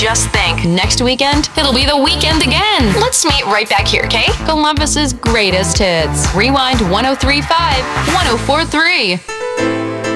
just think, next weekend, it'll be the weekend again. Let's meet right back here, okay? Columbus's greatest hits. Rewind 1035, 1043.